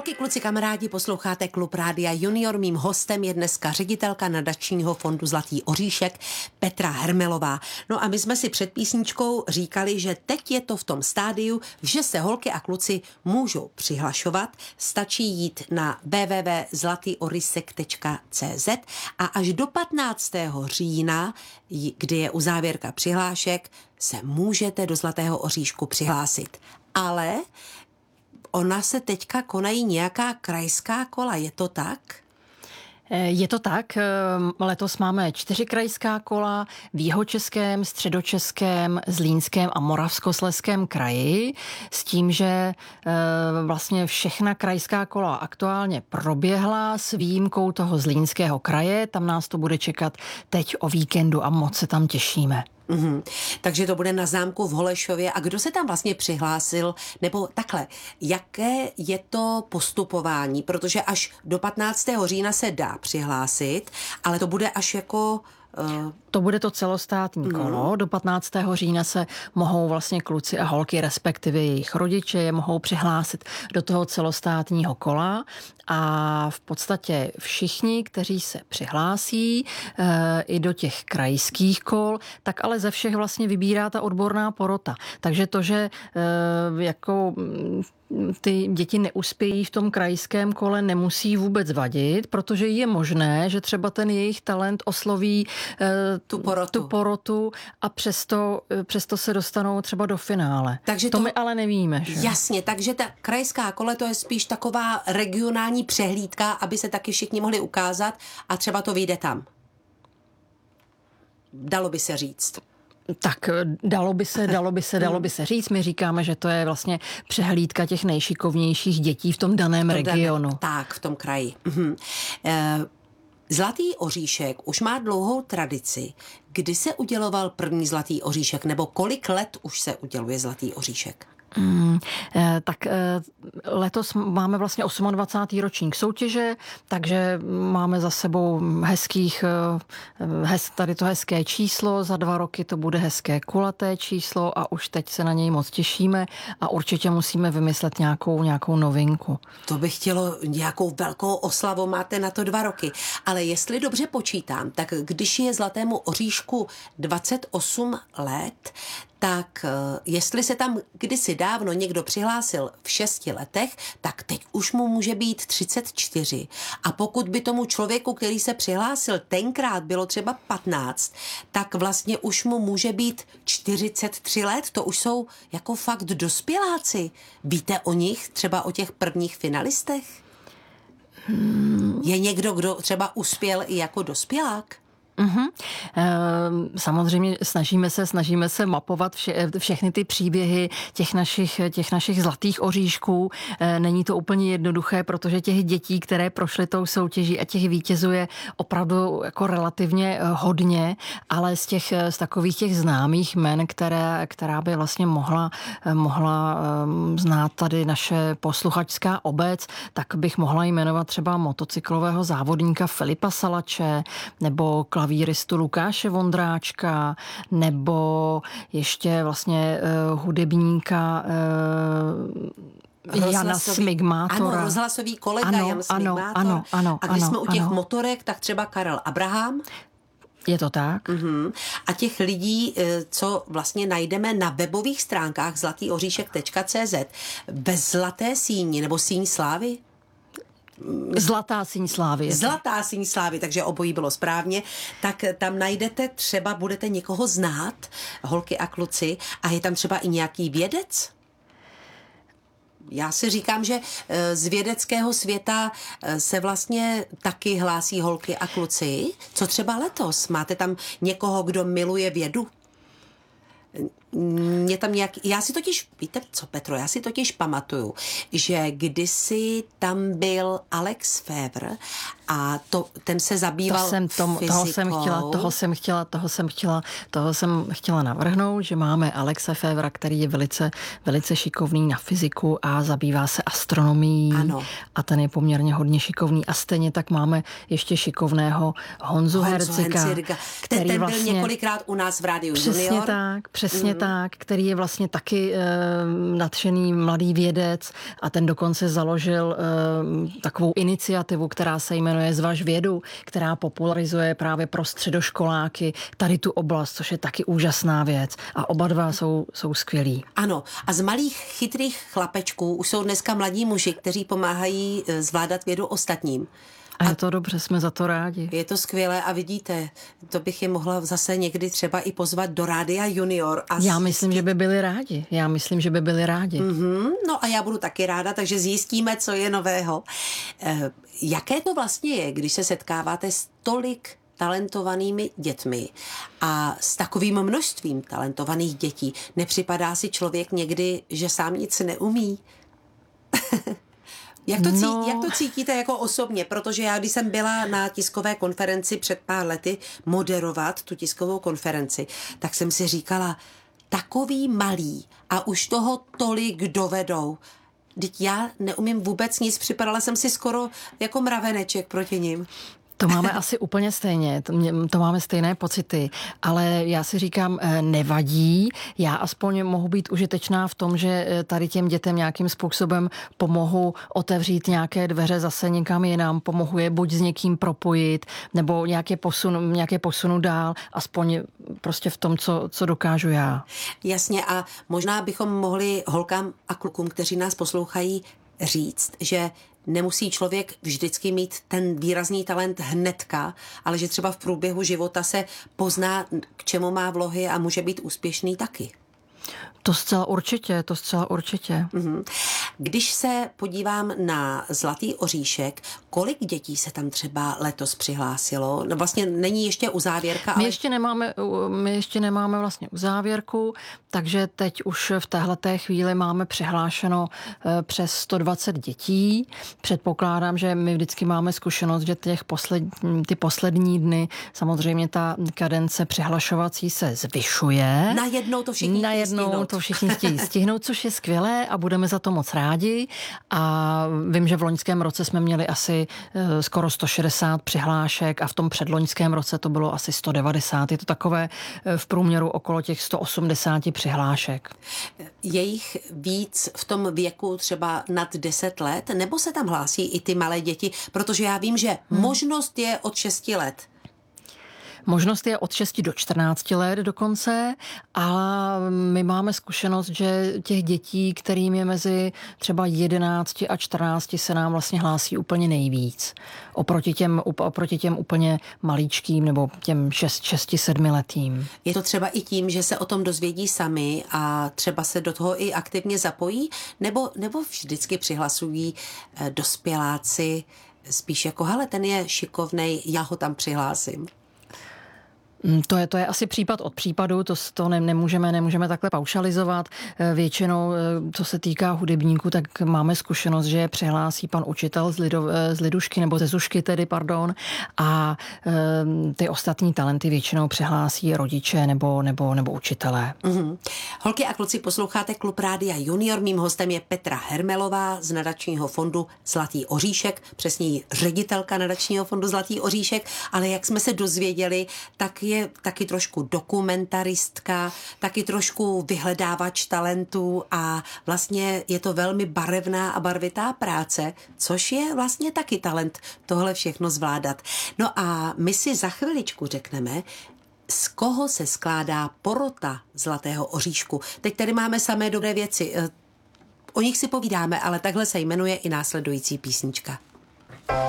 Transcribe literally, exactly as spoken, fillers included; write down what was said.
Holky, kluci, kamarádi, posloucháte Klub Rádia Junior. Mým hostem je dneska ředitelka nadačního fondu Zlatý oříšek Petra Hermelová. No a my jsme si před písničkou říkali, že teď je to v tom stádiu, že se holky a kluci můžou přihlašovat. Stačí jít na w w w tečka zlatý oříšek tečka c z a až do patnáctého října, kdy je uzávěrka přihlášek, se můžete do Zlatého oříšku přihlásit. Ale ona se teďka konají nějaká krajská kola, je to tak? Je to tak. Letos máme čtyři krajská kola v Jihočeském, Středočeském, Zlínském a Moravskoslezském kraji s tím, že vlastně všechna krajská kola aktuálně proběhla s výjimkou toho Zlínského kraje. Tam nás to bude čekat teď o víkendu a moc se tam těšíme. Mm-hmm. Takže to bude na zámku v Holešově. A kdo se tam vlastně přihlásil? Nebo takhle, jaké je to postupování? Protože až do patnáctého října se dá přihlásit, ale to bude až jako... Uh... To bude to celostátní mm. kolo. Do patnáctého října se mohou vlastně kluci a holky, respektive jejich rodiče, je mohou přihlásit do toho celostátního kola a v podstatě všichni, kteří se přihlásí e, i do těch krajských kol, tak ale ze všech vlastně vybírá ta odborná porota. Takže to, že e, jako ty děti neuspějí v tom krajském kole, nemusí vůbec vadit, protože je možné, že třeba ten jejich talent osloví e, tu porotu, tu porotu a přesto, přesto se dostanou třeba do finále. Takže to, to my ale nevíme. Že? Jasně, takže ta krajská kole to je spíš taková regionální přehlídka, aby se taky všichni mohli ukázat a třeba to vyjde tam. Dalo by se říct. Tak dalo by se, dalo by se, dalo by se říct. My říkáme, že to je vlastně přehlídka těch nejšikovnějších dětí v tom daném v tom regionu. Daném, tak, v tom kraji. Mhm. E, Zlatý oříšek už má dlouhou tradici. Kdy se uděloval první Zlatý oříšek, nebo kolik let už se uděluje Zlatý oříšek? Hmm, eh, tak eh, letos máme vlastně dvacátý osmý ročník soutěže, takže máme za sebou hezkých, eh, hez, tady to hezké číslo, za dva roky to bude hezké kulaté číslo a už teď se na něj moc těšíme a určitě musíme vymyslet nějakou, nějakou novinku. To by chtělo nějakou velkou oslavu, máte na to dva roky, ale jestli dobře počítám, tak když je Zlatému oříšku dvacet osm let, tak jestli se tam kdysi dávno někdo přihlásil v šesti letech, tak teď už mu může být třicet čtyři. A pokud by tomu člověku, který se přihlásil tenkrát, bylo třeba patnáct, tak vlastně už mu může být čtyřicet tři let. To už jsou jako fakt dospěláci. Víte o nich, třeba o těch prvních finalistech? Hmm. Je někdo, kdo třeba uspěl i jako dospělák? Uhum. Samozřejmě snažíme se, snažíme se mapovat vše, všechny ty příběhy těch našich, těch našich zlatých oříšků. Není to úplně jednoduché, protože těch dětí, které prošly tou soutěží a těch vítězů je opravdu jako relativně hodně, ale z těch, z takových těch známých jmen, které, která by vlastně mohla, mohla znát tady naše posluchačská obec, tak bych mohla jmenovat třeba motocyklového závodníka Filipa Salače nebo klavíristu Lukáše Vondráčka, nebo ještě vlastně uh, hudebníka uh, Jana Smigmátora. Ano, rozhlasový kolega ano, Jan Smigmátor. Ano, ano, ano, a když ano, jsme u těch ano. motorek, tak třeba Karel Abraham. Je to tak. Uhum. A těch lidí, co vlastně najdeme na webových stránkách zlatý oříšek tečka c z, bez zlaté síni nebo síň slávy? Zlatá síň slávy. Zlatá síň slávy, takže obojí bylo správně. Tak tam najdete třeba, budete někoho znát, holky a kluci, a je tam třeba i nějaký vědec? Já si říkám, že z vědeckého světa se vlastně taky hlásí holky a kluci. Co třeba letos? Máte tam někoho, kdo miluje vědu? Mě tam nějak, já si totiž, víte co, Petro, já si totiž pamatuju, že kdysi tam byl Alex Févr a to, ten se zabýval to jsem, tom, toho jsem chtěla, toho jsem chtěla, toho jsem chtěla, toho jsem chtěla navrhnout, že máme Alexe Févra, který je velice, velice šikovný na fyziku a zabývá se astronomií. Ano. A ten je poměrně hodně šikovný a stejně tak máme ještě šikovného Honzu, Honzu Hercika, který ten, ten vlastně, byl několikrát u nás v Rádiu přesně Junior. Tak, přesně mm. zpěvák, který je vlastně taky e, nadšený mladý vědec a ten dokonce založil e, takovou iniciativu, která se jmenuje Zvaž vědu, která popularizuje právě pro středoškoláky tady tu oblast, což je taky úžasná věc. A oba dva jsou, jsou skvělí. Ano, a z malých chytrých chlapečků už jsou dneska mladí muži, kteří pomáhají zvládat vědu ostatním. A je to dobře, jsme za to rádi. Je to skvělé a vidíte, to bych je mohla zase někdy třeba i pozvat do Rádia Junior. A já myslím, že by byli rádi. Já myslím, že by byli rádi. Mm-hmm, no a já budu taky ráda, takže zjistíme, co je nového. E, jaké to vlastně je, když se setkáváte s tolik talentovanými dětmi a s takovým množstvím talentovaných dětí? Nepřipadá si člověk někdy, že sám nic neumí? Jak to, cítí, no. jak to cítíte jako osobně? Protože já, když jsem byla na tiskové konferenci před pár lety moderovat tu tiskovou konferenci, tak jsem si říkala, takový malý a už toho tolik dovedou. Vždyť já neumím vůbec nic, připadala jsem si skoro jako mraveneček proti nim. To máme asi úplně stejně, to, to máme stejné pocity, ale já si říkám, nevadí, já aspoň mohu být užitečná v tom, že tady těm dětem nějakým způsobem pomohu otevřít nějaké dveře zase někam jinam, pomohu je buď s někým propojit, nebo nějaké posunu, nějaké posunu dál, aspoň prostě v tom, co, co dokážu já. Jasně, a možná bychom mohli holkám a klukům, kteří nás poslouchají, říct, že nemusí člověk vždycky mít ten výrazný talent hnedka, ale že třeba v průběhu života se pozná, k čemu má vlohy a může být úspěšný taky. To zcela určitě, to zcela určitě. Mm-hmm. Když se podívám na Zlatý oříšek, kolik dětí se tam třeba letos přihlásilo? No vlastně není ještě uzávěrka, ale... My ještě nemáme, my ještě nemáme vlastně uzávěrku, takže teď už v téhleté chvíli máme přihlášeno přes sto dvacet dětí. Předpokládám, že my vždycky máme zkušenost, že těch posled, ty poslední dny samozřejmě ta kadence přihlašovací se zvyšuje. Najednou to všichni Najednou to všichni chtějí stihnout, což je skvělé a budeme za to moc rádi. A vím, že v loňském roce jsme měli asi skoro sto šedesát přihlášek a v tom předloňském roce to bylo asi sto devadesát. Je to takové v průměru okolo těch sto osmdesát přihlášek. Je jich víc v tom věku třeba nad deset let, nebo se tam hlásí i ty malé děti? Protože já vím, že hmm. možnost je od šesti let. Možnost je od šesti do čtrnácti let dokonce, a my máme zkušenost, že těch dětí, kterým je mezi třeba jedenácti a čtrnácti, se nám vlastně hlásí úplně nejvíc. Oproti těm, oproti těm úplně malíčkým nebo těm šesti, sedmi letým. Je to třeba i tím, že se o tom dozvědí sami a třeba se do toho i aktivně zapojí, nebo, nebo vždycky přihlasují dospěláci spíš jako, hele, ten je šikovnej, já ho tam přihlásím. To je, to je asi případ od případu, to, to ne, nemůžeme, nemůžeme takhle paušalizovat. Většinou, co se týká hudebníků, tak máme zkušenost, že přihlásí pan učitel z, lido, z lidušky, nebo ze zušky tedy, pardon, a e, ty ostatní talenty většinou přihlásí rodiče nebo, nebo, nebo učitelé. Mm-hmm. Holky a kluci, posloucháte Klub Rádia Junior. Mým hostem je Petra Hermelová z nadačního fondu Zlatý oříšek, přesněji ředitelka nadačního fondu Zlatý oříšek, ale jak jsme se dozvěděli, tak je taky trošku dokumentaristka, taky trošku vyhledávač talentů a vlastně je to velmi barevná a barvitá práce, což je vlastně taky talent tohle všechno zvládat. No a my si za chviličku řekneme, z koho se skládá porota Zlatého oříšku. Teď tady máme samé dobré věci. O nich si povídáme, ale takhle se jmenuje i následující písnička.